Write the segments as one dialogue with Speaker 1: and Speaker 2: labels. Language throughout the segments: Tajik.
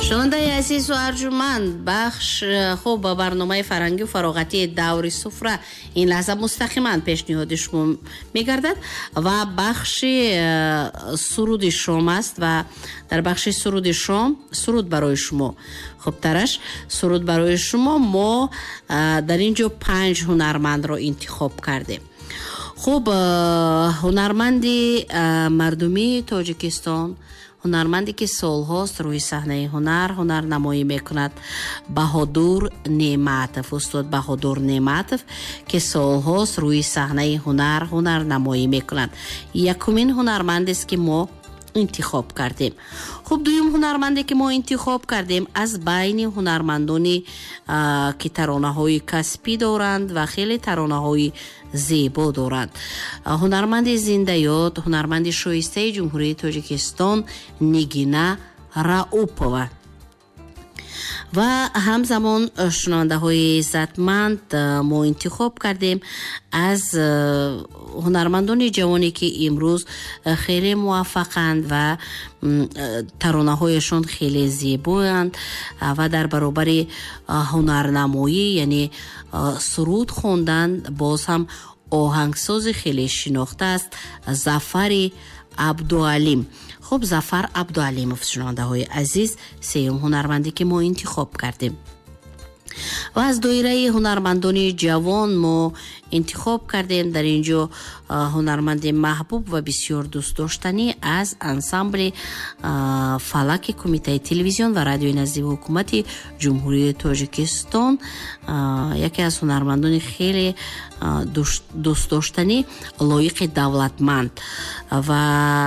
Speaker 1: шунавандаи азизу арҷуманд, бахш хуб ба барномаи фарҳангию фароғатии даври суфра ин лаҳза мустақиман пешниҳоди шумо мегардад ва бахши суруди шом аст ва дар бахши суруди шом суруд барои шумо хубтараш суруд барои шумо мо дар ин ҷо 5 ҳунармандро интихоб кардем. хуб ҳунарманди мардумии Тоҷикистон, ҳунарманде ки солҳост рӯи саҳнаи ҳунар намоӣ мекунад, Баҳодур Неъматов, устод Баҳодур Неъматов ки солҳост рӯи саҳнаи ҳунар намоӣ мекунад. Якумин ҳунармандест ки мо интихоб кардем. хуб дуюм ҳунарманде ки мо интихоб кардем аз байни ҳунармандони ки таронаҳои каспӣ доранд ва хеле таронаҳои зебо доранд. ҳунарманди зиндаёд, ҳунарманди шоистаи ҷумҳурии Тоҷикистон Нигина Раупова ва ҳамзамон шунавандаҳои иззатманд мо интихоб кардем аз ҳунармандони ҷавоне ки имрӯз хеле муваффақанд ва таронаҳояшон хеле зебоянд ва дар баробари ҳунарнамоӣ яъне суруд хондан боз ҳам оҳангсози хеле шинохта аст Зафари Абдуалим. хуб Зафар Абдуалимов шунавандаҳои азиз сеюм ҳунарманде ки мо интихоб кардем. ва аз доираи ҳунармандони ҷавон мо интихоб кардем дар ин ҷо ҳунарманди маҳбуб ва бисёр дӯстдоштанӣ аз ансамбли фалаки Кумитаи телевизион ва радиои назди ҳукумати ҷумҳурии Тоҷикистон, яке аз ҳунармандони хеле дӯстдоштанӣ, лоиқи давлатманд. ва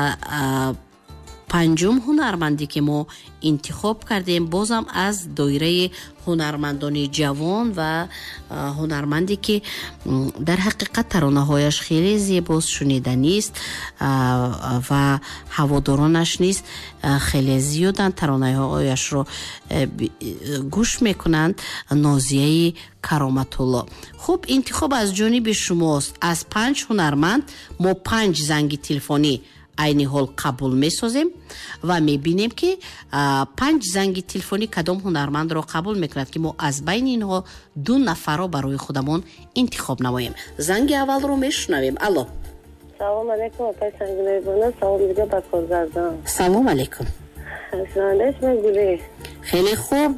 Speaker 1: панҷум ҳунарманде ки мо интихоб кардем бозам аз доираи ҳунармандони ҷавон ва ҳунарманде ки дар ҳақиқат таронаҳояш хеле зебост, шуниданист ва ҳаводоронаш низ хеле зиёданд, таронаҳояшро гӯш мекунанд, Нозияи Кароматулло. хуб интихоб аз ҷониби шумост. аз 5 ҳунарманд мо 5 занги телефонӣ айни ҳол қабул месозем ва мебинем ки 5 занги телефонӣ кадом ҳунармандро қабул мекунад ки мо аз байни инҳо 2 нафарро барои худамон интихоб намоем. занги аввалро мешунавем. алло.
Speaker 2: салом алейкум опай сангинебона. салом дига ба коргардон.
Speaker 1: салом алейкум.
Speaker 2: шунавандааш мегӯлӣ?
Speaker 1: хеле хуб.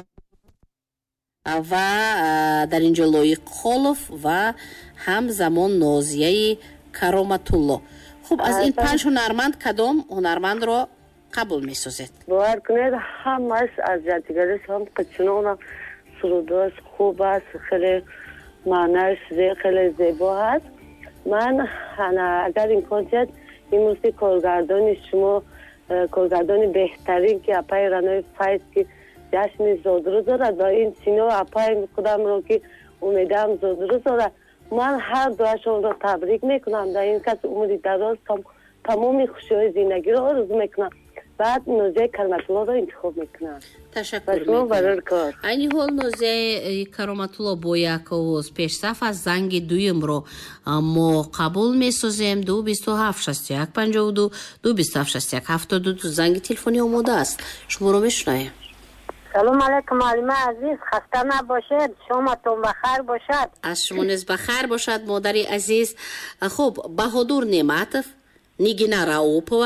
Speaker 1: ва дар ин ҷо Лоиқ Холов ва ҳамзамон Нозияи Кароматулло. хуб аз ин 5 ҳунарманд кадом ҳунармандро қабул месозед?
Speaker 2: бовар кунед ҳамаш аз ҷадигариш ҳам қичинона сурудош хуб аст, хеле маънааш хеле зебо аст. ман агар имкон шуд имрӯзи коргардони шумо, коргардони беҳтарин ки апай Ранои Файз ки ҷашни зодрӯз дорад ва ин сино апай худамро ки умедам зодрӯз дорад, ман ҳар дуашонро табрик мекунам. дар ин кас умри дароз тамоми хушиҳои зиндагиро орзу мекунам. баъд Нозияи Кароматуллоро интихоб мекунам.
Speaker 1: ташаккур мекунам. айни ҳол Нозияи Кароматулло бо як овоз пешсаф аз занги дуюмро мо қабул месозем. 22761 52 22761 72 занги телефони омода аст. шуморо мешунавем.
Speaker 3: салом алейкум маълима азиз, хаста набошед, шоматон бахайр бошад.
Speaker 1: аз шумо низ бахайр бошад модари азиз. хуб Баҳодур Неъматов, Нигина Раупова,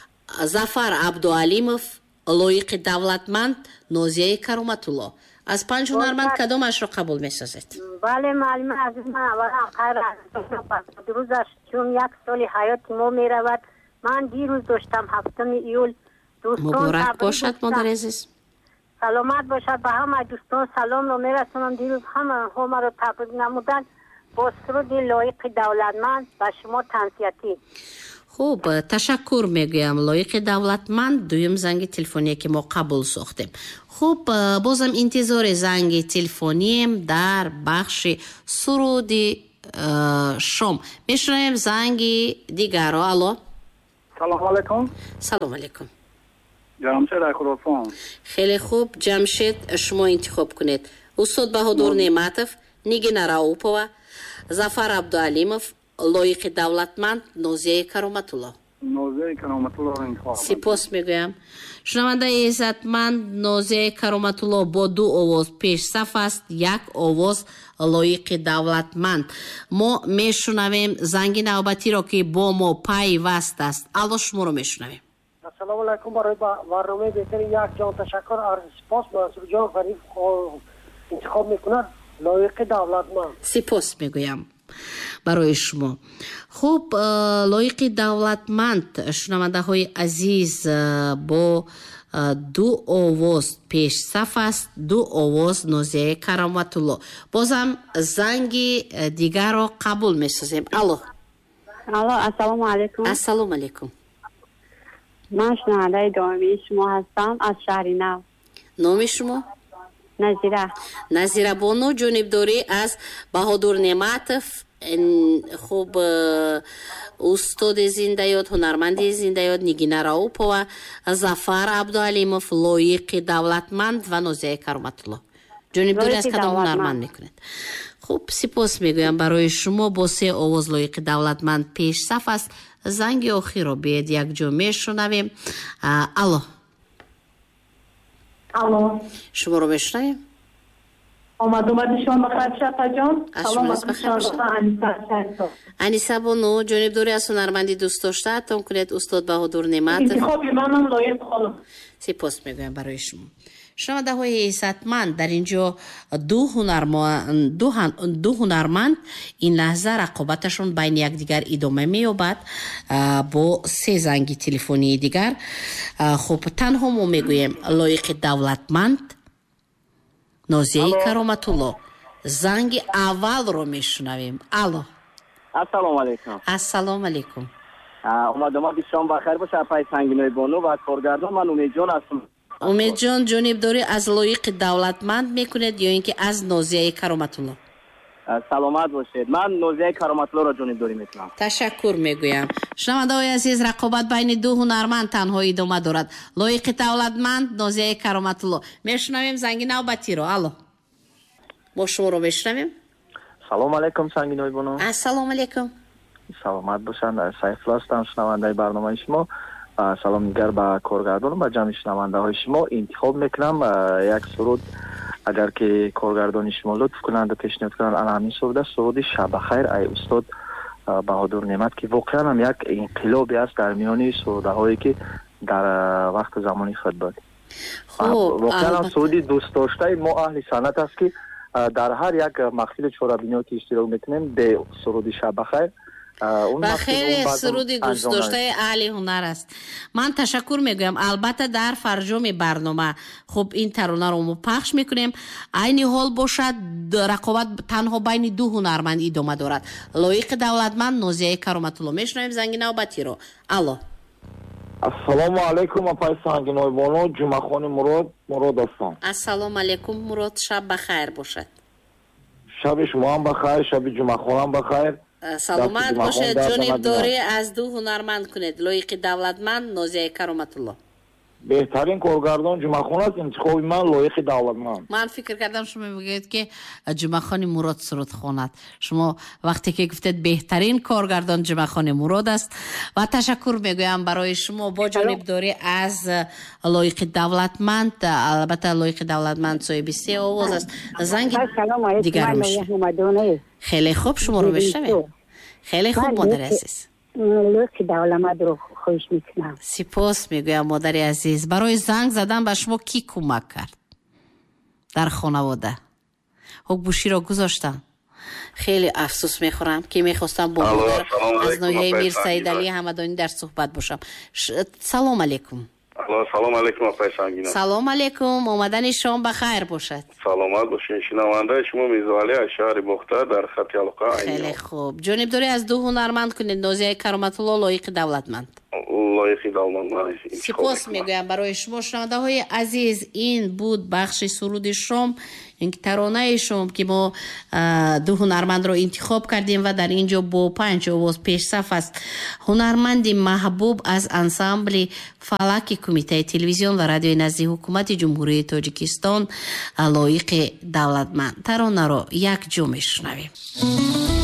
Speaker 1: Зафар Абдуалимов, Лоиқи давлатманд, Нозияи Кароматулло. аз 5 ҳунарманд кадомашро қабул месозед?
Speaker 3: бале маълима азиз, ман аввалан хайр рӯзаш чун як соли ҳаёти мо меравад. ман дирӯз доштам 7 июл.
Speaker 1: муборак бошад модари азиз.
Speaker 3: саломат бошад. ба ҳамаи дӯстон саломро мерасонам. дирӯз ҳамаҳо маро табрик намуданд бо суруди Лоиқи давлатманд ба шумо тансиятӣ.
Speaker 1: хуб ташаккур мегӯям. Лоиқи давлатманд дуюм занги телефоние ки мо қабул сохтем. хуб бозам интизори занги телефонием дар бахши суруди шом. мешунавем занги дигарро. алло.
Speaker 4: салом алейкум.
Speaker 1: салом алейкум.
Speaker 4: ҷамшед Акурофон.
Speaker 1: хеле хуб Ҷамшед, шумо интихоб кунед. устод Баҳодур Неъматов, Нигина Раупова, Зафар Абдуалимов, Лоиқи давлатманд, Нозияи Кароматулло.
Speaker 4: نوزه کرامتالله را انتخاب کردم.
Speaker 1: سپاس میگویم. شنونده عزتمند نوزه کرامتالله با 2 آواز پیش صف است، 1 آواز لایق دولتمند. ما میشنویم زنگ نوبتی را که با ما پیوست است. الله شما رو میشنویم.
Speaker 5: السلام علیکم. برای برنامه بهتر یک جان تشکر عرض سپاس. منصور جان غریب انتخاب میکنه لایق دولتمند.
Speaker 1: سپاس میگویم برای شما. خوب، لایق دولتمند شنونده های عزیز با 2 آواز پیش صف است، 2 آواز نوزه کرامتالله. بازم زنگ دیگر را قبول میسازیم. الو
Speaker 6: السلام علیکم.
Speaker 1: السلام علیکم.
Speaker 6: من شنونده دائمی شما هستم از شهر نو.
Speaker 1: نام شما؟ نظیره بانو جانبداری از بهادر نعمتов. خوب، استاد زنده‌یاد، هنرمند زنده‌یاد نگینا راوپова، зафар абдуалимов لایق دولتمند و نوزه کرامتالله. جانبداری از کدام هنرمند میکنید؟ خوب، سپاس میگویم برای شما. با 3 آواز لایق دولتمند پیش صف است. زنگ آخر رو بیاید یک جا میشنویم. الو شما رو میشنویم.
Speaker 7: اومد شما بخیر شفا جان.
Speaker 1: سلام علیکم. انیسه بانو جانبداری از هنرمندی دوست داشته تان کنید استاد بهادر نعمت.
Speaker 7: انتخاب منم لایق خالم.
Speaker 1: سپاس میگویم برای شما. شنونده های عزتمند، در اینجا 2 هنرمند این لحظه رقابتشون بین یکدیگر ادامه می‌یابد با 3 زنگ تلفنی دیگر. خب، تنها ما میگویم لایق دولتمند نوزه کرامتالله. زنگ اول رو میشنویم. الو
Speaker 8: السلام علیکم.
Speaker 1: السلام علیکم.
Speaker 8: اومدم شام بخیر باشه. پای سنگینای بانو و کارگردان من امید جان هستم.
Speaker 1: امید جان جانبداری از لایق دولتمند میکنید یا اینکه از نوزه کرامتالله؟
Speaker 8: سلامت باشید. من نوزه کرامتالله را جانبداری میکنم.
Speaker 1: تشکر میگویم. شنونده های عزیز، رقابت بین 2 هنرمند تنها ادامه دارد. لایق دولتمند نوزه کرامتالله. میشنویم زنگ نوبتی رو. الو ما شما رو میشنویم.
Speaker 9: سلام علیکم سنگینای بانو.
Speaker 1: السلام علیکم.
Speaker 9: سلامت باشند. سیفلا هستم، شنونده برنامه شما. سلام دیگر به کارگردان و به جمع شنونده های شما. انتخاب میکنم یک سرود، اگر که کارگردان شما لطف کنند و پیشنهاد کنند. انا همین سرود شب بخیر ای استاد بهادر نعمت که واقعا هم یک انقلابی است در میان سروده هایی که در وقت زمانی خود بود. واقعا هم سرودی دوست داشته ما اهل سنت است که در هر یک محفل چهاربینی که اشتراک میکنیم به سرود شب بخیر
Speaker 1: و خیلی سرودی دوست داشته اهل هنر است. من تشکر میگویم. البته در فرجام برنامه خب این ترانه رو ما پخش میکنیم. عین حال باشد رقابت تنها بین 2 هنرمند ادامه دارد. لایق دولتمند نوزه کرامتالله. میشنویم زنگ نوبتی رو. الو
Speaker 10: السلام علیکم. اپای سنگینای بانو جمعخان مراد هستم.
Speaker 1: السلام علیکم مراد. شب بخیر باشد.
Speaker 10: شب شما هم بخیر، شب جمعخان هم بخیر.
Speaker 1: سلامت باشد. جانبداری از 2 هنرمند کنید. لایق دولتمند نوزه کرامتالله.
Speaker 10: بهترین کارگردان جمعخان است. انتخاب من لایق دولتمند.
Speaker 1: من فکر کردم شما میگید که جمعخان مراد سرود خواند. شما وقتی که گفتید بهترین کارگردان جمعخان مراد است و تشکر میگویم برای شما. با جانبداری از لایق دولتمند، البته لایق دولتمند صاحب 3 آواز است. زنگ دیگر میشه. خیلی خوب شما رو بشنویم. خیلی خوب مادر عزیز.
Speaker 6: لایق دولتمند رو خوش میکنم.
Speaker 1: سپاس میگویم مادر عزیز. برای زنگ زدن به شما کی کمک کرد در خانواده؟ حقوشی را گذاشتن. خیلی افسوس میخورم که میخواستم با مادر از ناحیه میر سعید علی همدانی در صحبت باشم. سلام علیکم.
Speaker 11: سلام علیکم آقای سنگینه.
Speaker 1: سلام علیکم. آمدن شما بخیر باشد.
Speaker 11: سلامت باشین. شنونده شما میزوالی از شهر بختر در خط حلقه.
Speaker 1: خیلی خوب. جانبداری از 2 هنرمند کنید. نوزه کرامتالله لایق دولتمند.
Speaker 11: لایق دولتمند.
Speaker 1: سپاس میگویم برای شما شنونده های عزیز. این بود بخش سرود شام، این ترانه شام که ما 2 هنرمند رو انتخاب کردیم و در اینجا با 5 آواز پیش صف است. هنرمند محبوب از انسامبل فلک کمیته تلویزیون و رادیوی نزد حکومت جمهوری تاجیکستان لایق دولتمند. ترانه رو یک جا میشنویم.